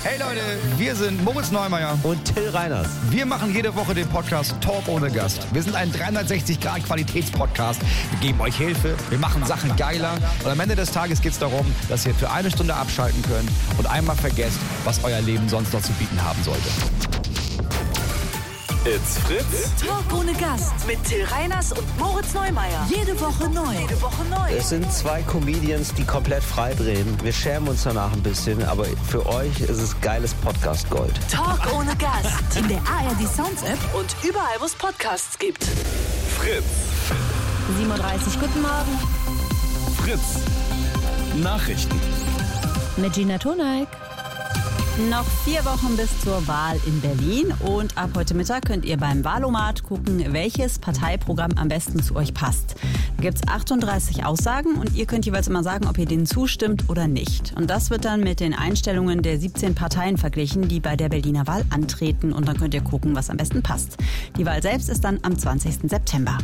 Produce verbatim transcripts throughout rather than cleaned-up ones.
Hey Leute, wir sind Moritz Neumeier und Till Reiners. Wir machen jede Woche den Podcast Talk ohne Gast. Wir sind ein dreihundertsechzig Grad Qualitätspodcast. Wir geben euch Hilfe, wir machen Sachen geiler und am Ende des Tages geht es darum, dass ihr für eine Stunde abschalten könnt und einmal vergesst, was euer Leben sonst noch zu bieten haben sollte. It's Fritz. Talk ohne Gast mit Till Reiners und Moritz Neumeier. Jede Woche neu. Jede Woche neu. Es sind zwei Comedians, die komplett frei drehen. Wir schämen uns danach ein bisschen, aber für euch ist es geiles Podcast-Gold. Talk ohne Gast. In der A R D Sounds App und überall, wo es Podcasts gibt. Fritz. sieben Uhr dreißig, guten Morgen. Fritz. Nachrichten. Mit Gina Toneik. Noch vier Wochen bis zur Wahl in Berlin und ab heute Mittag könnt ihr beim Wahlomat gucken, welches Parteiprogramm am besten zu euch passt. Da gibt es achtunddreißig Aussagen und ihr könnt jeweils immer sagen, ob ihr denen zustimmt oder nicht. Und das wird dann mit den Einstellungen der siebzehn Parteien verglichen, die bei der Berliner Wahl antreten und dann könnt ihr gucken, was am besten passt. Die Wahl selbst ist dann am zwanzigsten September.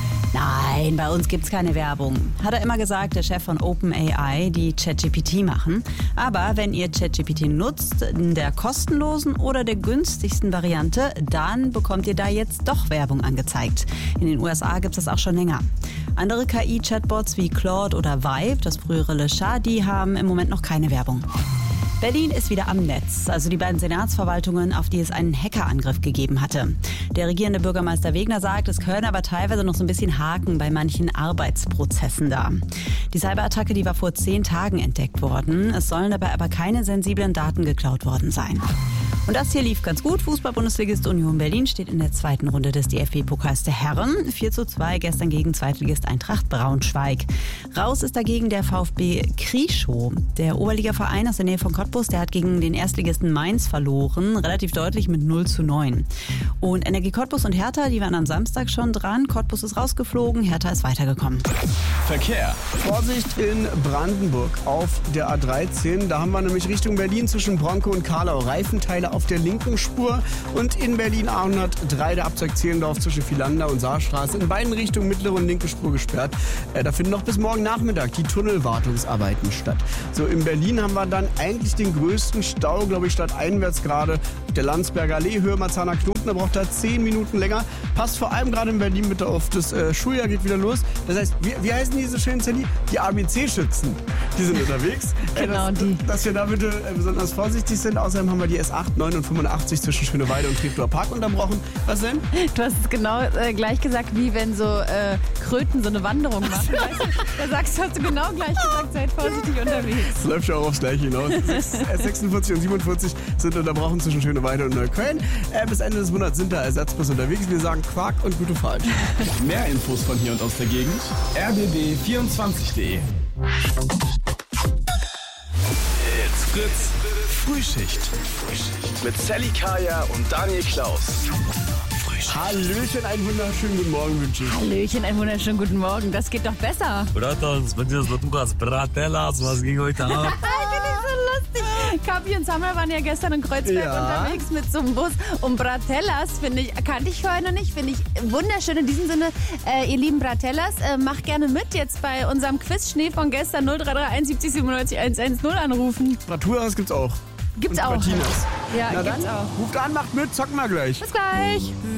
Nein, bei uns gibt's keine Werbung. Hat er immer gesagt, der Chef von OpenAI, die ChatGPT machen. Aber wenn ihr ChatGPT nutzt, in der kostenlosen oder der günstigsten Variante, dann bekommt ihr da jetzt doch Werbung angezeigt. In den U S A gibt's das auch schon länger. Andere K I-Chatbots wie Claude oder Vive, das frühere Le Chat, die haben im Moment noch keine Werbung. Berlin ist wieder am Netz, also die beiden Senatsverwaltungen, auf die es einen Hackerangriff gegeben hatte. Der regierende Bürgermeister Wegner sagt, es können aber teilweise noch so ein bisschen haken bei manchen Arbeitsprozessen da. Die Cyberattacke, die war vor zehn Tagen entdeckt worden. Es sollen dabei aber keine sensiblen Daten geklaut worden sein. Und das hier lief ganz gut. Fußball-Bundesligist Union Berlin steht in der zweiten Runde des D F B-Pokals der Herren. vier zu zwei gestern gegen Zweitligist Eintracht Braunschweig. Raus ist dagegen der VfB Krieschow. Der Oberligaverein aus der Nähe von Cottbus, der hat gegen den Erstligisten Mainz verloren. Relativ deutlich mit null zu neun. Und Energie Cottbus und Hertha, die waren am Samstag schon dran. Cottbus ist rausgeflogen, Hertha ist weitergekommen. Verkehr. Vorsicht in Brandenburg auf der A dreizehn. Da haben wir nämlich Richtung Berlin zwischen Bronco und Karlau Reifenteile auf der linken Spur und in Berlin A hundertdrei der Abzweig Zehlendorf zwischen Vielander und Saarstraße in beiden Richtungen mittlere und linke Spur gesperrt. Äh, da finden noch bis morgen Nachmittag die Tunnelwartungsarbeiten statt. So, in Berlin haben wir dann eigentlich den größten Stau, glaube ich, stadteinwärts gerade auf der Landsberger Allee, Höhe Marzahner Knoten. Da braucht er zehn Minuten länger. Passt vor allem gerade in Berlin bitte auf. Das äh, Schuljahr geht wieder los. Das heißt, wie, wie heißen diese schönen Zenny? Die A B C-Schützen. Die sind unterwegs. Genau, äh, das, die. Dass wir da bitte äh, besonders vorsichtig sind. Außerdem haben wir die S acht, neun und fünfundachtzig zwischen Schöneweide und Treptower Park unterbrochen. Was denn? Du hast es genau äh, gleich gesagt, wie wenn so äh, Kröten so eine Wanderung machen. Weißt du? Da sagst du, hast du genau gleich gesagt, seid vorsichtig unterwegs. Das läuft ja auch aufs Gleiche hinaus. S sechsundvierzig und siebenundvierzig sind unterbrochen zwischen Schöneweide und Neukölln. Äh, bis Ende des Monats sind da Ersatzbus unterwegs. Wir sagen Quark und gute Fahrt. Mehr Infos von hier und aus der Gegend. r b b vierundzwanzig punkt de. It's Fritz. Frühschicht. Mit Sally Kaya und Daniel Klaus. Hallöchen, einen wunderschönen guten Morgen wünsche ich. Hallöchen, einen wunderschönen guten Morgen. Das geht doch besser. Bratans, mit dir Lukas Bratellas, was ging heute ab? Ich finde das so lustig. Kapi und Samuel waren ja gestern in Kreuzberg Ja. unterwegs mit so einem Bus. Und Bratellas, finde ich, kannte ich vorher noch nicht, finde ich wunderschön. In diesem Sinne, äh, ihr lieben Bratellas, äh, macht gerne mit jetzt bei unserem Quiz Schnee von gestern null drei drei eins siebzig siebenundneunzig hundertzehn anrufen. Braturas gibt's auch. Gibt's und auch. Bratinas. Ja, Na gibt's dann, auch. ruft an, macht mit, zocken wir gleich. Bis gleich.